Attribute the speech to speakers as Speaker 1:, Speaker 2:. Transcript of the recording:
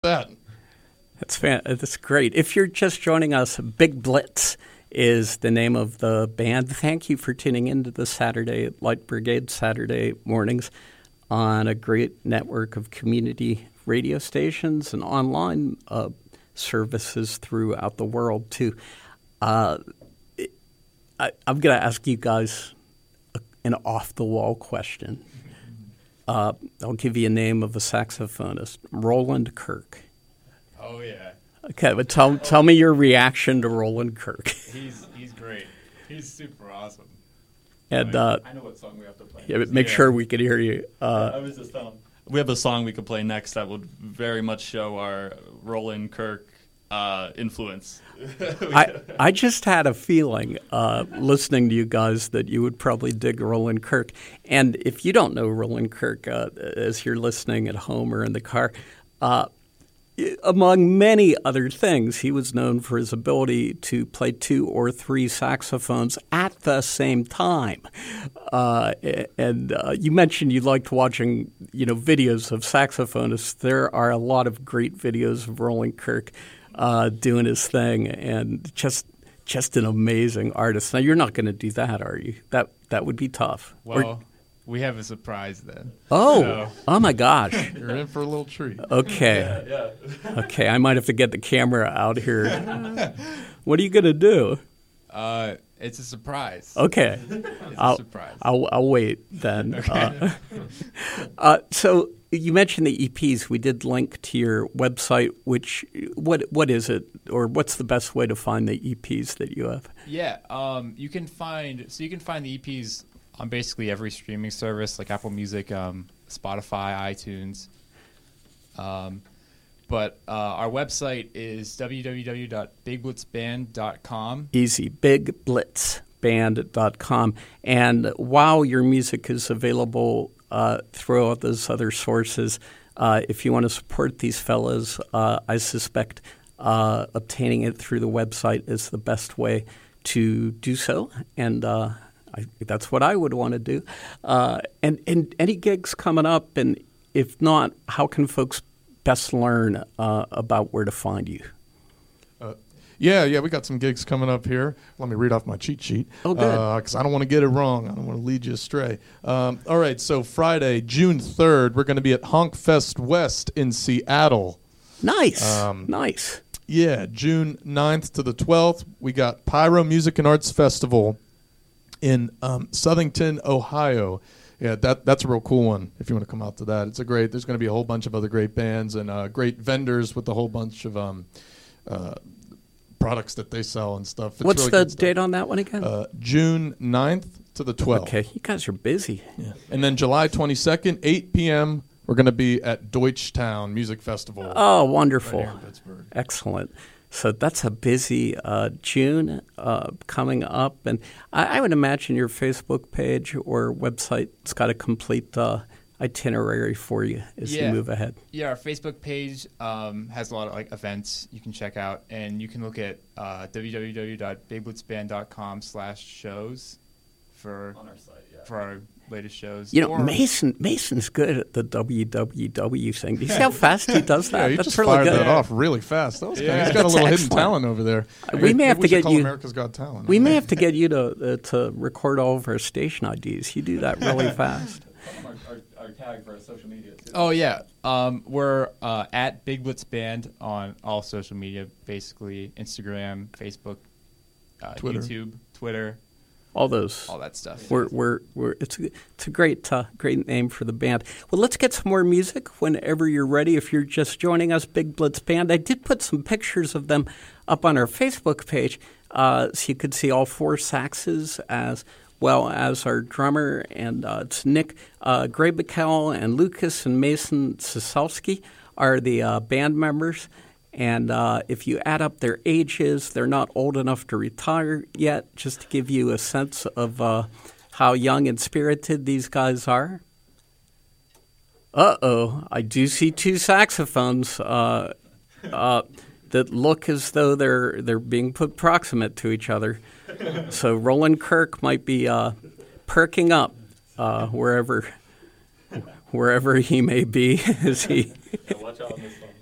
Speaker 1: that.
Speaker 2: That's great. If you're just joining us, Big Blitz is the name of the band. Thank you for tuning into the Saturday Light Brigade Saturday mornings on a great network of community radio stations and online services throughout the world, too. I'm going to ask you guys an off-the-wall question. I'll give you a name of a saxophonist, Roland Kirk.
Speaker 3: Oh, yeah.
Speaker 2: Okay, but tell me your reaction to Roland Kirk.
Speaker 3: He's great. He's super awesome.
Speaker 2: And
Speaker 4: I know what song we have to play.
Speaker 2: yeah, make sure we can hear you.
Speaker 4: I was just telling. We have a song we could play next that would very much show our Roland Kirk influence.
Speaker 2: I just had a feeling listening to you guys that you would probably dig Roland Kirk. And if you don't know Roland Kirk, as you're listening at home or in the car, among many other things, he was known for his ability to play 2 or 3 saxophones at the same time. And you mentioned you liked watching, videos of saxophonists. There are a lot of great videos of Roland Kirk doing his thing, and just an amazing artist. Now, you're not going to do that, are you? That would be tough.
Speaker 3: Well, we have a surprise then.
Speaker 2: Oh my gosh.
Speaker 1: You're in for a little treat.
Speaker 2: Okay.
Speaker 4: Yeah.
Speaker 2: Okay, I might have to get the camera out here. What are you going to do?
Speaker 3: It's a surprise.
Speaker 2: Okay.
Speaker 3: It's a surprise.
Speaker 2: I'll wait then.
Speaker 3: Okay.
Speaker 2: So you mentioned the EPs. We did link to your website. What is it, or what's the best way to find the EPs that you have?
Speaker 3: Yeah, you can find the EPs on basically every streaming service like Apple Music, Spotify, iTunes. But our website is www.bigblitzband.com.
Speaker 2: Easy, bigblitzband.com. And while your music is available through all those other sources, if you want to support these fellows, I suspect obtaining it through the website is the best way to do so. And that's what I would want to do. And any gigs coming up? And if not, how can folks best learn about where to find you?
Speaker 1: Yeah, we got some gigs coming up here. Let me read off my cheat sheet.
Speaker 2: Oh, good.
Speaker 1: Because I don't want to get it wrong. I don't want to lead you astray. All right, so Friday, June 3rd, we're going to be at Honk Fest West in Seattle.
Speaker 2: Nice. Nice.
Speaker 1: Yeah, June 9th to the 12th, we got Pyro Music and Arts Festival in Southington, Ohio. Yeah, that's a real cool one if you want to come out to that. There's going to be a whole bunch of other great bands and great vendors with a whole bunch of products that they sell and stuff. It's
Speaker 2: What's
Speaker 1: really
Speaker 2: the date on that one again?
Speaker 1: June 9th to the 12th.
Speaker 2: Okay, you guys are busy.
Speaker 1: Yeah. And then July 22nd, 8 p.m., we're going to be at Deutschtown Music Festival.
Speaker 2: Oh, wonderful.
Speaker 1: Right here in Pittsburgh.
Speaker 2: Excellent. So that's a busy June coming up. And I would imagine your Facebook page or website's got a complete itinerary for you as you move ahead.
Speaker 3: Yeah, our Facebook page has a lot of events you can check out. And you can look at www.bigblitzband.com/shows for
Speaker 4: On our site, yeah.
Speaker 3: for our latest shows.
Speaker 2: Mason's good at the www thing. Do you see how fast he does that?
Speaker 1: Yeah, he
Speaker 2: That's
Speaker 1: just
Speaker 2: really
Speaker 1: fired
Speaker 2: good.
Speaker 1: that off really fast. That was he's got a
Speaker 2: That's
Speaker 1: little hidden
Speaker 2: excellent.
Speaker 1: talent over there.
Speaker 2: We may have to get
Speaker 1: call
Speaker 2: you.
Speaker 1: America's Got Talent.
Speaker 2: We may have to get you to record all of our station IDs. You do that really fast.
Speaker 4: Our tag for our social media, too.
Speaker 3: Oh, yeah. We're at Big Blitz Band on all social media, basically Instagram, Facebook,
Speaker 1: Twitter.
Speaker 3: YouTube, Twitter,
Speaker 2: All those.
Speaker 3: all that stuff.
Speaker 2: It's a great name for the band. Well, let's get some more music whenever you're ready. If you're just joining us, Big Blitz Band. I did put some pictures of them up on our Facebook page, so you could see all 4 saxes as well as our drummer, and it's Nick Grabikel and Lucas and Mason Sosowski are the band members. And if you add up their ages, they're not old enough to retire yet, just to give you a sense of how young and spirited these guys are. Uh-oh, I do see 2 saxophones that look as though they're being put proximate to each other. So Roland Kirk might be perking up wherever he may be as he...
Speaker 4: Watch out on this one.